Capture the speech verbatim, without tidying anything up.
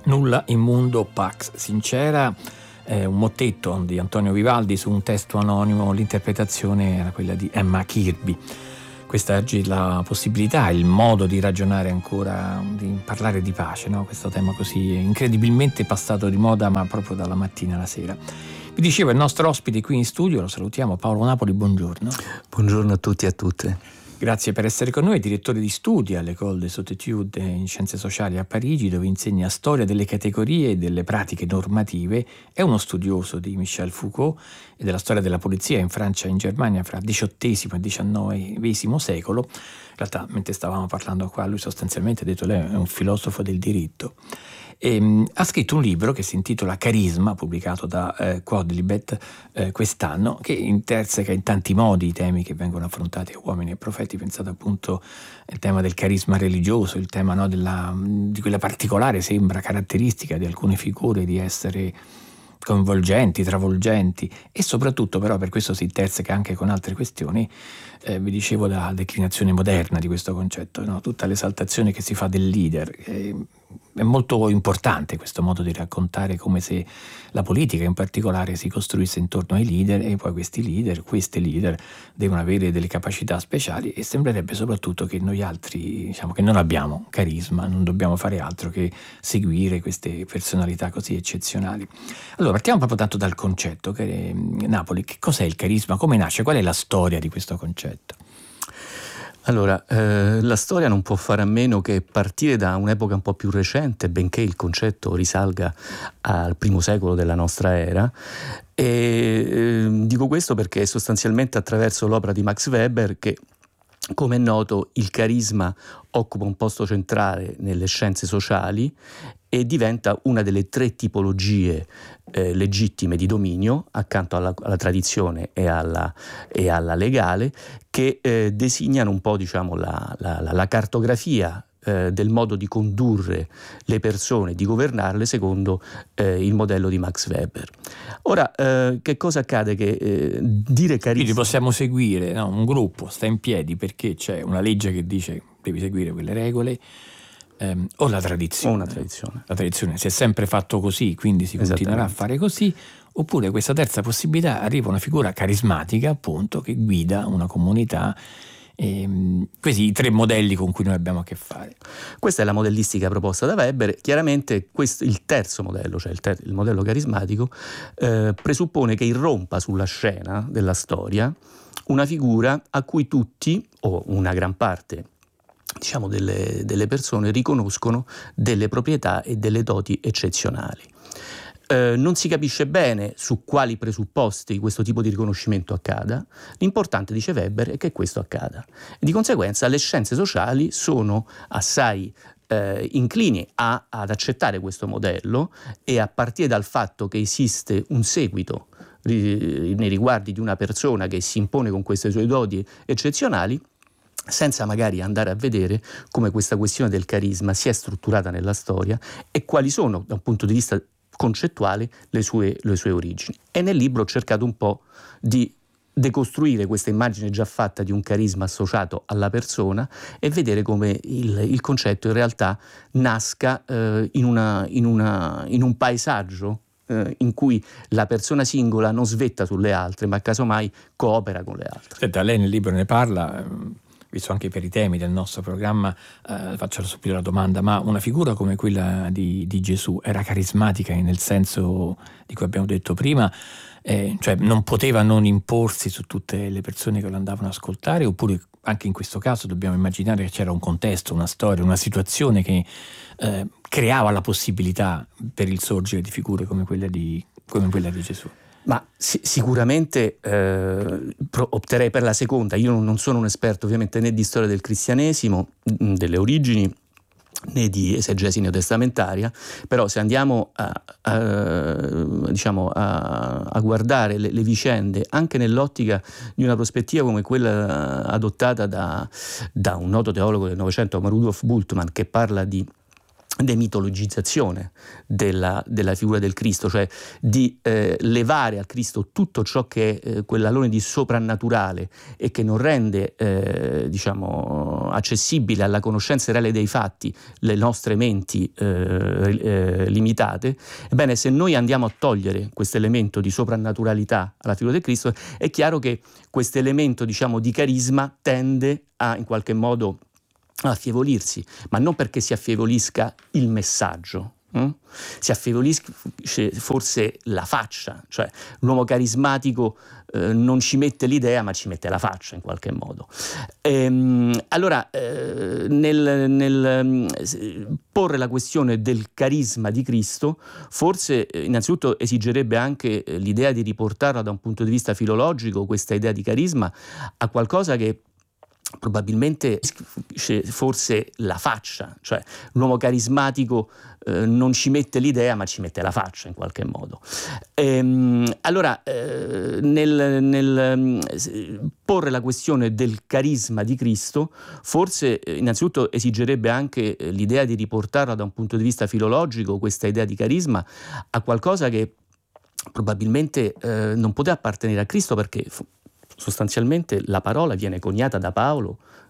Nulla immundo pax sincera, è un mottetto di Antonio Vivaldi su un testo anonimo. L'interpretazione era quella di Emma Kirby. Questa oggi la possibilità, il modo di ragionare ancora, di parlare di pace, no? Questo tema così incredibilmente passato di moda, ma proprio dalla mattina alla sera. Vi dicevo, il nostro ospite qui in studio, lo salutiamo, Paolo Napoli, buongiorno. Buongiorno a tutti e a tutte. Grazie per essere con noi, direttore di studi all'École des Hautes Études in Scienze Sociali a Parigi, dove insegna storia delle categorie e delle pratiche normative. È uno studioso di Michel Foucault e della storia della polizia in Francia e in Germania fra diciottesimo e diciannovesimo secolo. In realtà, mentre stavamo parlando qua, lui sostanzialmente ha detto lei è un filosofo del diritto. E, um, ha scritto un libro che si intitola Carisma, pubblicato da eh, Quodlibet eh, quest'anno, che interseca in tanti modi i temi che vengono affrontati a Uomini e Profeti. Pensate appunto al tema del carisma religioso, il tema, no, della, di quella particolare, sembra, caratteristica di alcune figure di essere coinvolgenti, travolgenti, e soprattutto però per questo si interseca anche con altre questioni. Eh, vi dicevo la declinazione moderna di questo concetto, no? Tutta l'esaltazione che si fa del leader. Eh, è molto importante questo modo di raccontare, come se la politica in particolare si costruisse intorno ai leader, e poi questi leader, queste leader devono avere delle capacità speciali, e sembrerebbe soprattutto che noi altri, diciamo, che non abbiamo carisma, non dobbiamo fare altro che seguire queste personalità così eccezionali. Allora partiamo proprio tanto dal concetto, che Napoli, che cos'è il carisma, come nasce, qual è la storia di questo concetto? Allora, eh, la storia non può fare a meno che partire da un'epoca un po' più recente, benché il concetto risalga al primo secolo della nostra era. E eh, dico questo perché sostanzialmente attraverso l'opera di Max Weber, che, come è noto, il carisma occupa un posto centrale nelle scienze sociali e diventa una delle tre tipologie eh, legittime di dominio, accanto alla, alla tradizione e alla, e alla legale, che eh, designano un po', diciamo, la, la, la cartografia eh, del modo di condurre le persone, di governarle secondo eh, il modello di Max Weber. Ora, eh, che cosa accade? Che eh, dire carisma... Quindi possiamo seguire, no? Un gruppo sta in piedi perché c'è una legge che dice devi seguire quelle regole, ehm, o la tradizione. O una tradizione. La tradizione si è sempre fatto così, quindi si continuerà a fare così. Oppure questa terza possibilità, arriva una figura carismatica, appunto, che guida una comunità. Ehm, questi i tre modelli con cui noi abbiamo a che fare. Questa è la modellistica proposta da Weber. Chiaramente questo, il terzo modello, cioè il, ter- il modello carismatico, eh, presuppone che irrompa sulla scena della storia una figura a cui tutti, o una gran parte, diciamo, delle, delle persone riconoscono delle proprietà e delle doti eccezionali. Eh, non si capisce bene su quali presupposti questo tipo di riconoscimento accada. L'importante, dice Weber, è che questo accada. E di conseguenza le scienze sociali sono assai eh, inclini a, ad accettare questo modello, e a partire dal fatto che esiste un seguito ri, nei riguardi di una persona che si impone con queste sue doti eccezionali, senza magari andare a vedere come questa questione del carisma si è strutturata nella storia e quali sono, da un punto di vista concettuale, le sue, le sue origini. E nel libro ho cercato un po' di decostruire questa immagine già fatta di un carisma associato alla persona e vedere come il, il concetto in realtà nasca eh, in, una, in, una, in un paesaggio eh, in cui la persona singola non svetta sulle altre, ma casomai coopera con le altre. Senta, lei nel libro ne parla, visto anche per i temi del nostro programma, eh, faccio subito la domanda, ma una figura come quella di, di Gesù era carismatica nel senso di cui abbiamo detto prima, eh, cioè non poteva non imporsi su tutte le persone che lo andavano ad ascoltare, oppure anche in questo caso dobbiamo immaginare che c'era un contesto, una storia, una situazione che eh, creava la possibilità per il sorgere di figure come quella di, come quella di Gesù? Ma sì, sicuramente eh, opterei per la seconda. Io non sono un esperto ovviamente né di storia del cristianesimo, delle origini, né di esegesi neotestamentaria, però se andiamo a, a, diciamo a, a guardare le, le vicende anche nell'ottica di una prospettiva come quella adottata da, da un noto teologo del Novecento come Rudolf Bultmann, che parla di demitologizzazione della, della figura del Cristo, cioè di eh, levare al Cristo tutto ciò che è eh, quell'alone di soprannaturale e che non rende eh, diciamo accessibile alla conoscenza reale dei fatti le nostre menti eh, eh, limitate. Ebbene, se noi andiamo a togliere questo elemento di soprannaturalità alla figura del Cristo, è chiaro che questo elemento diciamo di carisma tende a in qualche modo affievolirsi, ma non perché si affievolisca il messaggio, hm? Si affievolisce forse la faccia, cioè l'uomo carismatico eh, non ci mette l'idea ma ci mette la faccia in qualche modo. Ehm, allora eh, nel, nel porre la questione del carisma di Cristo forse eh, innanzitutto esigerebbe anche eh, l'idea di riportarla da un punto di vista filologico, questa idea di carisma, a qualcosa che probabilmente forse la faccia, cioè l'uomo carismatico eh, non ci mette l'idea ma ci mette la faccia in qualche modo. Ehm, allora eh, nel, nel porre la questione del carisma di Cristo forse eh, innanzitutto esigerebbe anche eh, l'idea di riportarla da un punto di vista filologico, questa idea di carisma, a qualcosa che probabilmente eh, non poteva appartenere a Cristo, perché sostanzialmente la parola viene coniata da Paolo